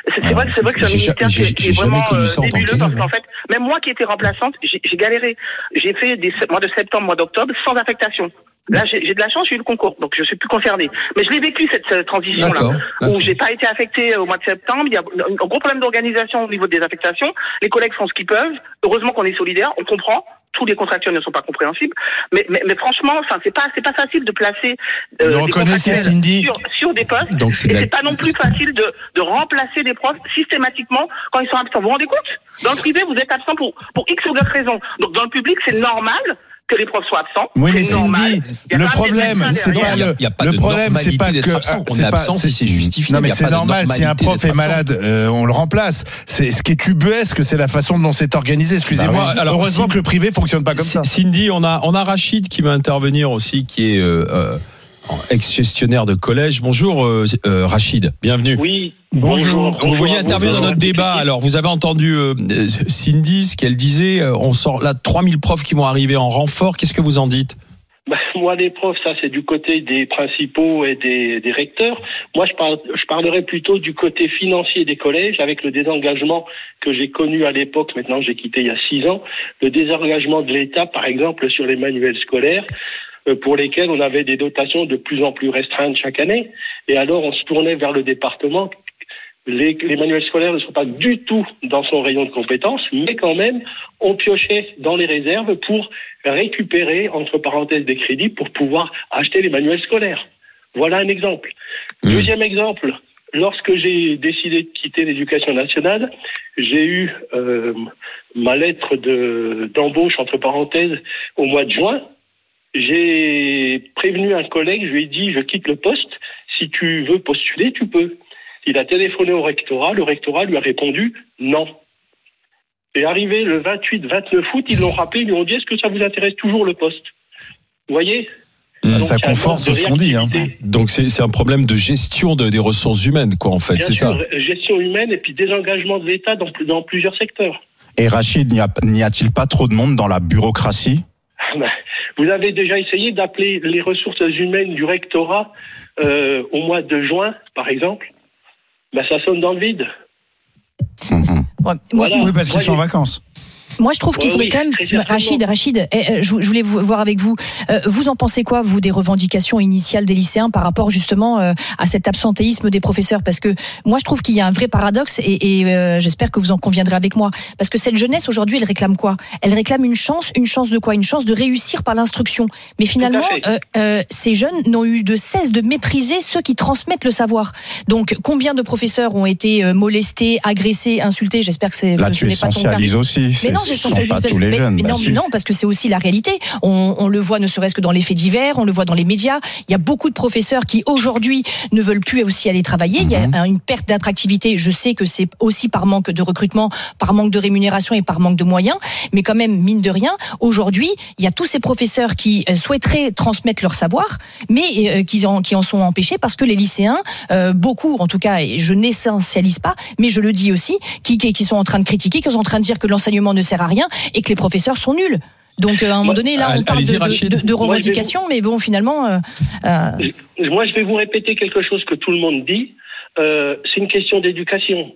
C'est vrai que c'est un ministère qui est vraiment nébuleux, parce qu'en fait, même moi qui étais remplaçante, j'ai galéré. J'ai fait des mois de septembre, mois d'octobre sans affectation. Là, j'ai de la chance, j'ai eu le concours, donc je suis plus concernée. Mais je l'ai vécu, cette transition-là, où j'ai pas été affectée au mois de septembre. Il y a un gros problème d'organisation au niveau des affectations. Les collègues font ce qu'ils peuvent. Heureusement qu'on est solidaires, on comprend. Tous les contractuels ne sont pas compréhensibles. Mais franchement, enfin, c'est pas facile de placer, des contractuels sur des postes. Donc et c'est pas non plus facile de remplacer des profs systématiquement quand ils sont absents. Vous vous rendez compte? Dans le privé, vous êtes absent pour X ou Y raison. Donc, dans le public, c'est normal que les profs soient absents. Oui, mais Cindy, le problème, c'est pas le problème, c'est pas que on est absent si c'est justifié. Non, mais c'est normal. Si un prof est malade, on le remplace. C'est ce qui est ubuesque, c'est la façon dont c'est organisé. Excusez-moi. Alors, heureusement que le privé fonctionne pas comme ça. Cindy, on a Rachid qui va intervenir aussi, qui est ex-gestionnaire de collège. Bonjour Rachid, bienvenue. Oui. Bonjour. Vous vouliez intervenir dans notre débat. Alors, vous avez entendu Cindy, ce qu'elle disait. On sort là 3000 profs qui vont arriver en renfort. Qu'est-ce que vous en dites? Moi, les profs, ça, c'est du côté des principaux et des recteurs. Moi, je parlerai plutôt du côté financier des collèges, avec le désengagement que j'ai connu à l'époque. Maintenant, j'ai quitté il y a 6 ans. Le désengagement de l'État, par exemple, sur les manuels scolaires, pour lesquels on avait des dotations de plus en plus restreintes chaque année. Et alors, on se tournait vers le département. Les manuels scolaires ne sont pas du tout dans son rayon de compétences, mais quand même, on piochait dans les réserves pour récupérer, entre parenthèses, des crédits pour pouvoir acheter les manuels scolaires. Voilà un exemple. Deuxième exemple, lorsque j'ai décidé de quitter l'éducation nationale, j'ai eu ma lettre d'embauche, entre parenthèses, au mois de juin. J'ai prévenu un collègue, je lui ai dit, je quitte le poste, si tu veux postuler, tu peux. Il a téléphoné au rectorat, le rectorat lui a répondu non. Et arrivé le 28-29 août, ils l'ont rappelé, ils lui ont dit, est-ce que ça vous intéresse toujours le poste? Vous voyez? Donc, ça conforte ce qu'on dit. Hein. Donc c'est un problème de gestion des ressources humaines, quoi, en fait, bien c'est sûr, ça. Gestion humaine et puis désengagement de l'État dans plusieurs secteurs. Et Rachid, n'y a-t-il pas trop de monde dans la bureaucratie? Vous avez déjà essayé d'appeler les ressources humaines du rectorat au mois de juin, par exemple? Ça sonne dans le vide. Voilà. Oui, parce qu'ils sont en vacances. Moi, je trouve qu'il faudrait quand même, Rachid, je voulais voir avec vous. Vous en pensez quoi, vous, des revendications initiales des lycéens par rapport justement à cet absentéisme des professeurs? Parce que moi, je trouve qu'il y a un vrai paradoxe et j'espère que vous en conviendrez avec moi. Parce que cette jeunesse aujourd'hui, elle réclame quoi? Elle réclame une chance de quoi? Une chance de réussir par l'instruction. Mais finalement, ces jeunes n'ont eu de cesse de mépriser ceux qui transmettent le savoir. Donc, combien de professeurs ont été molestés, agressés, insultés? J'espère que c'est. Là, tu essentialises aussi. Mais non, pas tous les jeunes. Non, parce que c'est aussi la réalité. On le voit ne serait-ce que dans les faits divers, on le voit dans les médias. Il y a beaucoup de professeurs qui aujourd'hui ne veulent plus aussi aller travailler. Il y a une perte d'attractivité. Je sais que c'est aussi par manque de recrutement, par manque de rémunération et par manque de moyens. Mais quand même, mine de rien, aujourd'hui, il y a tous ces professeurs qui souhaiteraient transmettre leur savoir, mais qui en sont empêchés parce que les lycéens, beaucoup en tout cas, et je n'essentialise pas, mais je le dis aussi, qui sont en train de critiquer, qui sont en train de dire que l'enseignement ne sert à rien et que les professeurs sont nuls. Donc à un moment donné, là, on parle de revendications, mais bon, finalement. Moi, je vais vous répéter quelque chose que tout le monde dit. C'est une question d'éducation.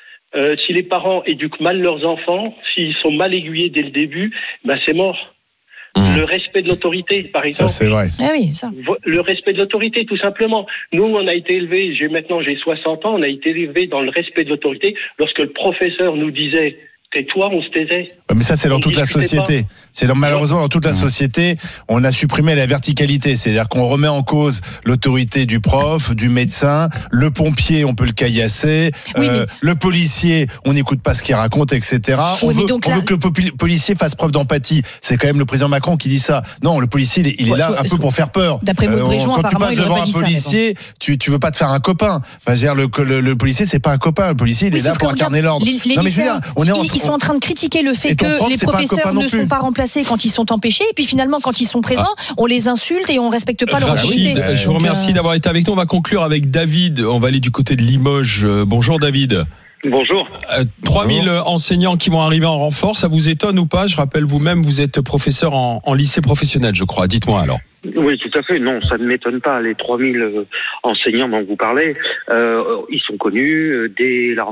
Si les parents éduquent mal leurs enfants, s'ils sont mal aiguillés dès le début, c'est mort. Le respect de l'autorité, par exemple. Ça, c'est vrai. Ah oui, ça. Le respect de l'autorité, tout simplement. Nous, on a été élevés, j'ai 60 ans, on a été élevés dans le respect de l'autorité. Lorsque le professeur nous disait tais-toi, on se taisait. Mais ça, c'est dans toute la société. Malheureusement, dans toute la société, on a supprimé la verticalité. C'est-à-dire qu'on remet en cause l'autorité du prof, du médecin, le pompier, on peut le caillasser, le policier, on n'écoute pas ce qu'il raconte, etc. On veut que le policier fasse preuve d'empathie. C'est quand même le président Macron qui dit ça. Non, le policier, il est là un peu pour faire peur. D'après Maud Bréjon, quand tu passes devant un policier, tu veux pas te faire un copain. Enfin, je veux dire, le policier, c'est pas un copain. Le policier, il est là pour incarner l'ordre. Non, mais je veux dire, ils sont en train de critiquer le fait que les professeurs ne sont pas remplacés quand ils sont empêchés, et puis finalement, quand ils sont présents, on les insulte et on respecte pas leur autorité. Je vous remercie d'avoir été avec nous. On va conclure avec David. On va aller du côté de Limoges. Bonjour David. Bonjour. 3000 enseignants qui vont arriver en renfort, ça vous étonne ou pas? Je rappelle vous-même, vous êtes professeur en lycée professionnel, je crois. Dites-moi alors. Oui, tout à fait. Non, ça ne m'étonne pas. Les 3000 enseignants dont vous parlez, ils sont connus dès la